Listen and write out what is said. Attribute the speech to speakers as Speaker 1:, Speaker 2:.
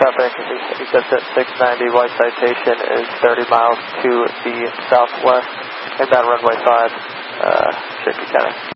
Speaker 1: traffic, Eclipse at 690, white citation is 30 miles to the southwest, inbound runway 5, Cherokee County.